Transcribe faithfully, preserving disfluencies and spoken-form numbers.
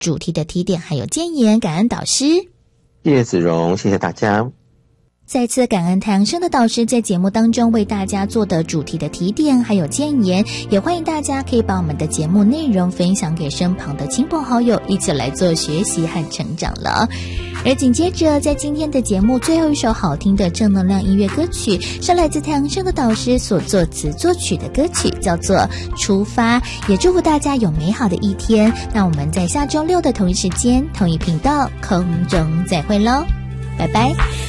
主题的提点还有建言，感恩导师。 谢谢子荣，谢谢大家。 再次感恩太阳升的导师在节目当中为大家做的主题的提点还有建言，也欢迎大家可以把我们的节目内容分享给身旁的亲朋好友，一起来做学习和成长了。而紧接着在今天的节目最后一首好听的正能量音乐歌曲是来自太阳升的导师所作词作曲的歌曲，叫做《出发》，也祝福大家有美好的一天。那我们在下周六的同一时间同一频道空中再会咯，拜拜。